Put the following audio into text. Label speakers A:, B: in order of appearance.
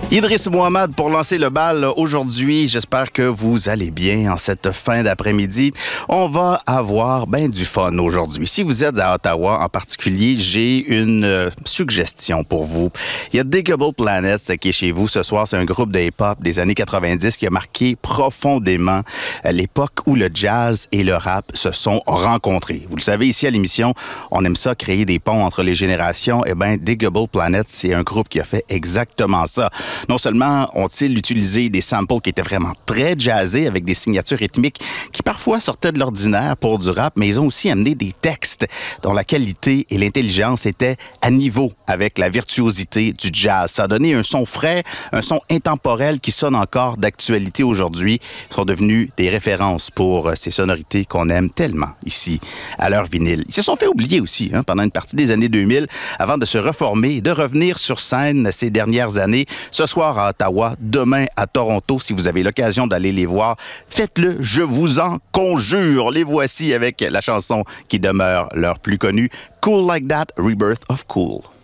A: Idriss Mohamed pour lancer le bal aujourd'hui. J'espère que vous allez bien en cette fin d'après-midi. On va avoir du fun aujourd'hui. Si vous êtes à Ottawa en particulier, j'ai une suggestion pour vous. Il y a Digable Planets qui est chez vous ce soir. C'est un groupe de hip-hop des années 90 qui a marqué profondément l'époque où le jazz et le rap se sont rencontrés. Vous le savez, ici à l'émission, on aime ça, créer des ponts entre les générations. Digable Planets, c'est un groupe qui a fait exactement ça. Non seulement ont-ils utilisé des samples qui étaient vraiment très jazzés avec des signatures rythmiques qui parfois sortaient de l'ordinaire pour du rap, mais ils ont aussi amené des textes dont la qualité et l'intelligence étaient à niveau avec la virtuosité du jazz. Ça a donné un son frais, un son intemporel qui sonne encore d'actualité aujourd'hui. Ils sont devenus des références pour ces sonorités qu'on aime tellement ici à leur vinyle. Ils se sont fait oublier aussi pendant une partie des années 2000 avant de se reformer et de revenir sur scène ces dernières années. Ce soir à Ottawa, demain à Toronto. Si vous avez l'occasion d'aller les voir, faites-le, je vous en conjure. Les voici avec la chanson qui demeure leur plus connue, Cool Like That, Rebirth of Cool.